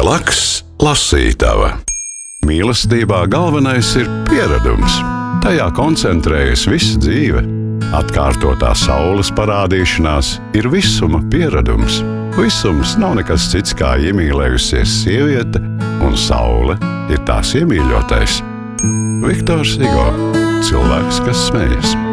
Blakus lasītava. Mīlestībā galvenais ir pieredums. Tajā koncentrējas visa dzīve. Atkārtotā saules parādīšanās ir visuma pieredums. Visums nav nekas cits kā iemīlējusies sieviete, un saule ir tās iemīļotais. Viktors Hugo, cilvēks, kas smejas.